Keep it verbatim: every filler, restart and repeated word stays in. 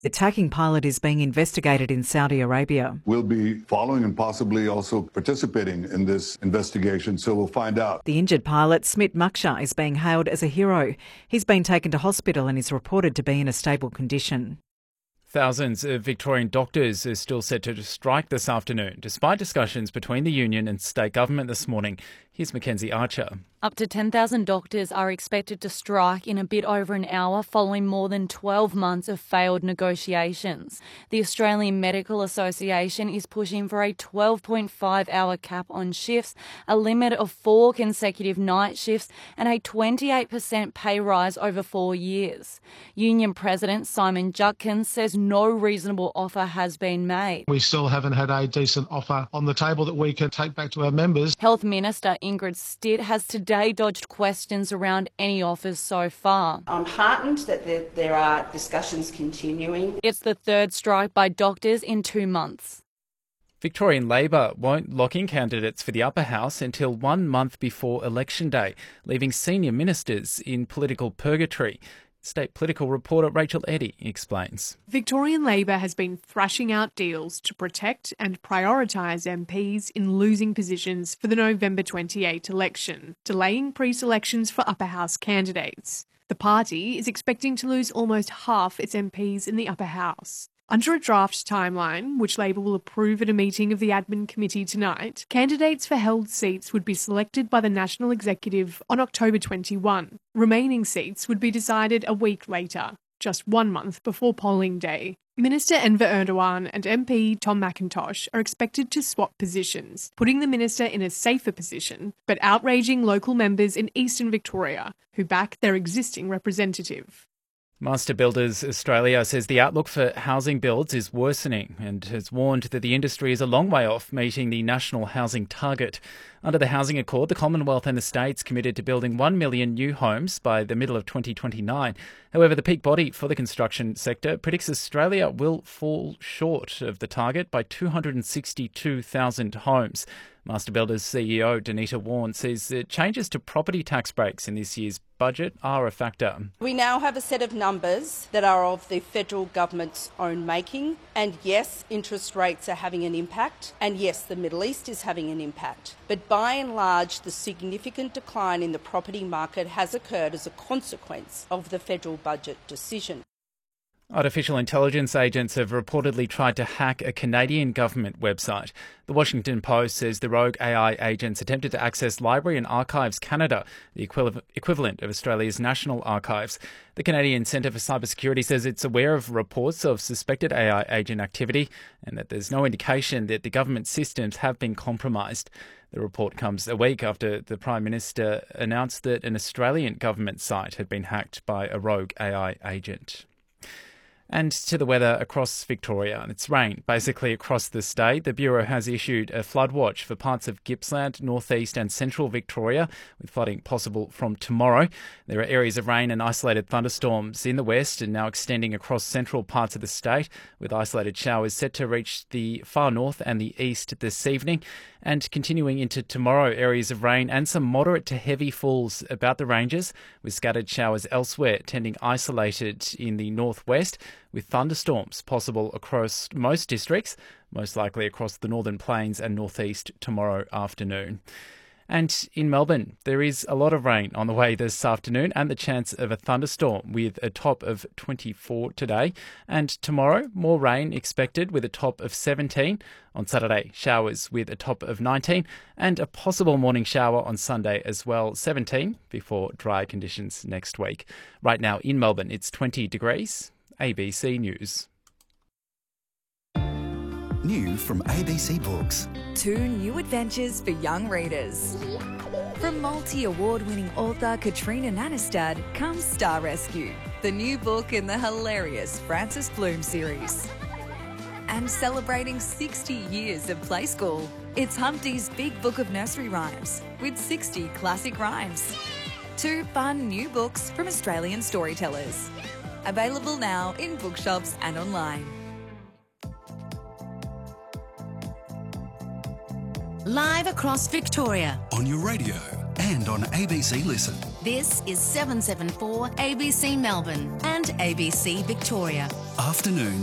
The attacking pilot is being investigated in Saudi Arabia. We'll be following and possibly also participating in this investigation, so we'll find out. The injured pilot, Smit Maksha, is being hailed as a hero. He's been taken to hospital and is reported to be in a stable condition. Thousands of Victorian doctors are still set to strike this afternoon, despite discussions between the union and state government this morning. Here's Mackenzie Archer. Up to ten thousand doctors are expected to strike in a bit over an hour following more than twelve months of failed negotiations. The Australian Medical Association is pushing for a twelve point five hour cap on shifts, a limit of four consecutive night shifts and a twenty-eight percent pay rise over four years. Union President Simon Judkins says no reasonable offer has been made. We still haven't had a decent offer on the table that we can take back to our members. Health Minister Ingrid Stitt has today dodged questions around any offers so far. I'm heartened that there, there are discussions continuing. It's the third strike by doctors in two months. Victorian Labor won't lock in candidates for the upper house until one month before election day, leaving senior ministers in political purgatory. State political reporter Rachel Eddy explains. Victorian Labor has been thrashing out deals to protect and prioritise M Ps in losing positions for the November twenty-eighth election, delaying pre-selections for upper house candidates. The party is expecting to lose almost half its M Ps in the upper house. Under a draft timeline, which Labor will approve at a meeting of the admin committee tonight, candidates for held seats would be selected by the National Executive on October twenty-first. Remaining seats would be decided a week later, just one month before polling day. Minister Enver Erdogan and M P Tom McIntosh are expected to swap positions, putting the minister in a safer position, but outraging local members in eastern Victoria who back their existing representative. Master Builders Australia says the outlook for housing builds is worsening and has warned that the industry is a long way off meeting the national housing target. Under the Housing Accord, the Commonwealth and the states committed to building one million new homes by the middle of twenty twenty-nine. However, the peak body for the construction sector predicts Australia will fall short of the target by two hundred sixty-two thousand homes. Master Builders C E O Danita Warren says that changes to property tax breaks in this year's budget are a factor. We now have a set of numbers that are of the federal government's own making, and yes, interest rates are having an impact, and yes, the Middle East is having an impact. But by and large, the significant decline in the property market has occurred as a consequence of the federal budget decision. Artificial intelligence agents have reportedly tried to hack a Canadian government website. The Washington Post says the rogue A I agents attempted to access Library and Archives Canada, the equiv- equivalent of Australia's National Archives. The Canadian Centre for Cybersecurity says it's aware of reports of suspected A I agent activity and that there's no indication that the government systems have been compromised. The report comes a week after the Prime Minister announced that an Australian government site had been hacked by a rogue A I agent. And to the weather across Victoria. It's rain basically across the state. The Bureau has issued a flood watch for parts of Gippsland, northeast and central Victoria, with flooding possible from tomorrow. There are areas of rain and isolated thunderstorms in the west and now extending across central parts of the state, with isolated showers set to reach the far north and the east this evening. And continuing into tomorrow, areas of rain and some moderate to heavy falls about the ranges, with scattered showers elsewhere tending isolated in the northwest, with thunderstorms possible across most districts, most likely across the Northern Plains and northeast tomorrow afternoon. And in Melbourne, there is a lot of rain on the way this afternoon and the chance of a thunderstorm with a top of twenty-four today. And tomorrow, more rain expected with a top of seventeen. On Saturday, showers with a top of nineteen and a possible morning shower on Sunday as well, seventeen, before dry conditions next week. Right now in Melbourne, it's twenty degrees. A B C News. New from A B C Books. Two new adventures for young readers. From multi-award-winning author Katrina Nanestad comes Star Rescue, the new book in the hilarious Frances Bloom series. And celebrating sixty years of Play School, it's Humpty's Big Book of Nursery Rhymes with sixty classic rhymes. Two fun new books from Australian storytellers. Available now in bookshops and online. Live across Victoria. On your radio and on A B C Listen. This is seven seven four A B C Melbourne and A B C Victoria. Afternoon